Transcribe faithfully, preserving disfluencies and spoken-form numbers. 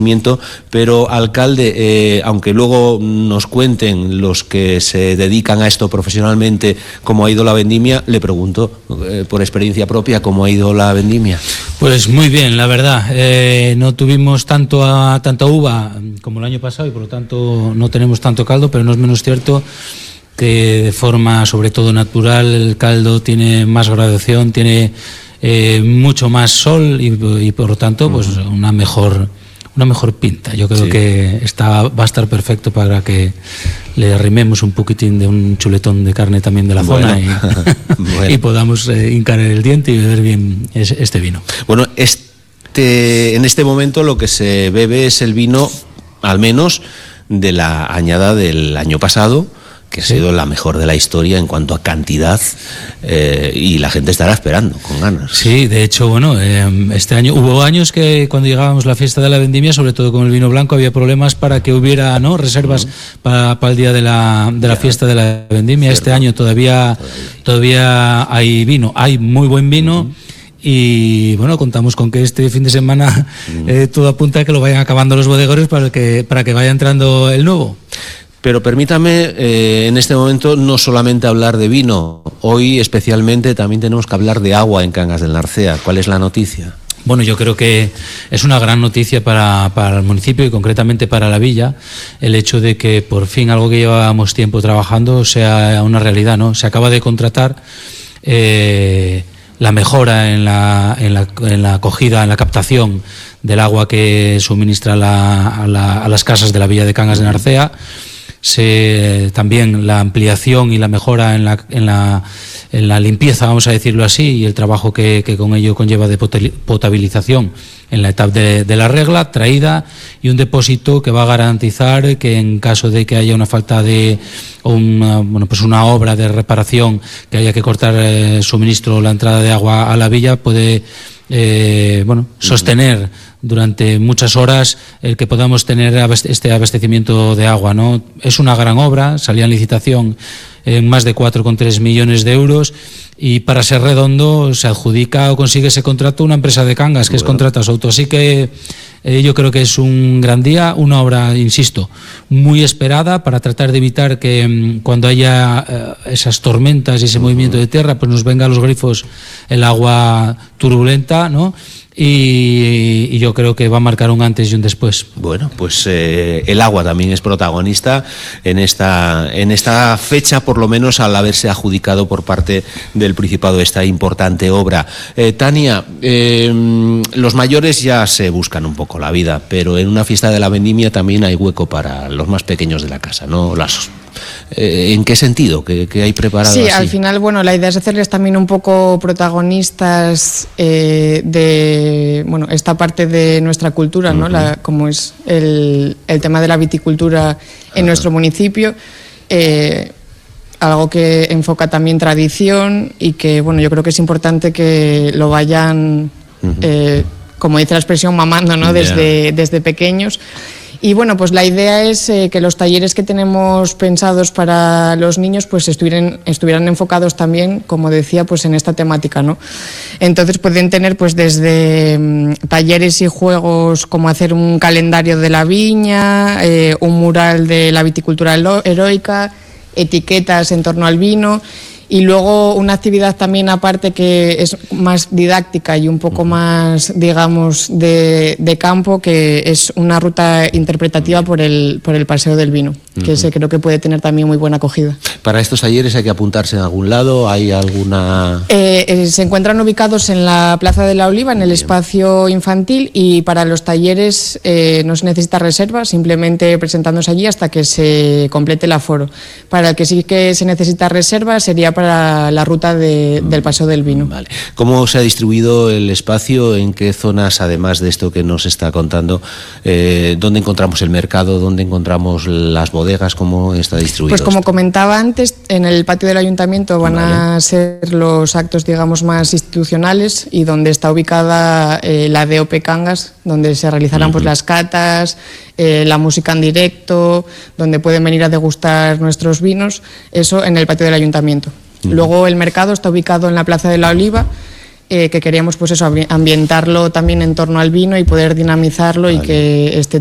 Pero, alcalde, eh, aunque luego nos cuenten los que se dedican a esto profesionalmente cómo ha ido la vendimia, le pregunto, eh, por experiencia propia, ¿cómo ha ido la vendimia? Pues muy bien, la verdad. Eh, no tuvimos tanto a, tanta uva como el año pasado y por lo tanto no tenemos tanto caldo, pero no es menos cierto que de forma sobre todo natural el caldo tiene más graduación, tiene eh, mucho más sol y, y por lo tanto pues una mejor... una mejor pinta. Yo creo sí. que está, va a estar perfecto para que le arrimemos un poquitín de un chuletón de carne también de la bueno. zona y, bueno. y podamos eh, hincar el diente y beber bien este vino. Bueno, este, en este momento lo que se bebe es el vino, al menos, de la añada del año pasado, que ha sido la mejor de la historia en cuanto a cantidad, eh, y la gente estará esperando con ganas. Sí, de hecho, bueno, eh, este año hubo años que cuando llegábamos a la fiesta de la vendimia, sobre todo con el vino blanco, había problemas para que hubiera no reservas uh-huh. para, para el día de la, de la fiesta de la vendimia. Cierto. Este año todavía, todavía hay vino, hay muy buen vino. Uh-huh. Y bueno, contamos con que este fin de semana eh, todo apunta a que lo vayan acabando los bodegones para que, para que vaya entrando el nuevo. Pero permítame eh, en este momento no solamente hablar de vino, hoy especialmente también tenemos que hablar de agua en Cangas del Narcea. ¿Cuál es la noticia? Bueno, yo creo que es una gran noticia para, para el municipio y concretamente para la villa, el hecho de que por fin algo que llevábamos tiempo trabajando sea una realidad, ¿no? Se acaba de contratar eh, la mejora en la, en, la, en la acogida, en la captación del agua que suministra la, a, la, a las casas de la villa de Cangas de Narcea. Se, también la ampliación y la mejora en la, en la, en la limpieza, vamos a decirlo así, y el trabajo que, que con ello conlleva de potabilización en la etapa de, de la regla, traída y un depósito que va a garantizar que en caso de que haya una falta de una, bueno, pues una obra de reparación, que haya que cortar eh, suministro o la entrada de agua a la villa, puede eh, bueno, sostener durante muchas horas el que podamos tener este abastecimiento de agua, ¿no? Es una gran obra, salía en licitación en más de cuatro coma tres millones de euros y para ser redondo se adjudica o consigue ese contrato una empresa de Cangas, que bueno. es Contratas Auto. Así que eh, yo creo que es un gran día, una obra, insisto, muy esperada para tratar de evitar que mmm, cuando haya eh, esas tormentas y ese uh-huh. movimiento de tierra, pues nos venga a los grifos el agua turbulenta, ¿no? Y, y yo creo que va a marcar un antes y un después. Bueno, pues eh, el agua también es protagonista en esta, en esta fecha, por lo menos al haberse adjudicado por parte del Principado esta importante obra. Eh, Tania, eh, los mayores ya se buscan un poco la vida, pero en una fiesta de la vendimia también hay hueco para los más pequeños de la casa, ¿no? Las Eh, ¿En qué sentido? ¿Qué, qué hay preparado? Sí, así? Al final, bueno, la idea es hacerles también un poco protagonistas eh, de, bueno, esta parte de nuestra cultura, ¿no? Uh-huh. La, como es el, el tema de la viticultura en uh-huh. nuestro municipio, eh, algo que enfoca también tradición y que, bueno, yo creo que es importante que lo vayan, uh-huh. eh, como dice la expresión, mamando, ¿no? Desde, yeah. desde pequeños. Y bueno, pues la idea es eh, que los talleres que tenemos pensados para los niños pues estuvieran, estuvieran enfocados también, como decía, pues en esta temática, ¿no? Entonces pueden tener pues desde um, talleres y juegos como hacer un calendario de la viña, eh, un mural de la viticultura heroica, etiquetas en torno al vino. Y luego una actividad también aparte que es más didáctica y un poco más, digamos, de, de campo, que es una ruta interpretativa por el, por el Paseo del Vino, que uh-huh. ese creo que puede tener también muy buena acogida. ¿Para estos talleres hay que apuntarse en algún lado? ¿Hay alguna...? Eh, eh, se encuentran ubicados en la Plaza de la Oliva, en el espacio infantil, y para los talleres eh, no se necesita reserva, simplemente presentándose allí hasta que se complete el aforo. Para el que sí que se necesita reserva sería para para la ruta de, del Paseo del Vino. Vale. ¿Cómo se ha distribuido el espacio? ¿En qué zonas, además de esto que nos está contando, eh, dónde encontramos el mercado, dónde encontramos las bodegas, cómo está distribuido? Pues como esto? comentaba antes, en el patio del ayuntamiento van vale. a ser los actos, digamos, más institucionales y donde está ubicada eh, la D O P Cangas, donde se realizarán uh-huh. pues las catas, eh, la música en directo, donde pueden venir a degustar nuestros vinos, eso en el patio del ayuntamiento. Uh-huh. Luego el mercado está ubicado en la Plaza de la Oliva eh, que queríamos pues eso, ambientarlo también en torno al vino y poder dinamizarlo vale. y que este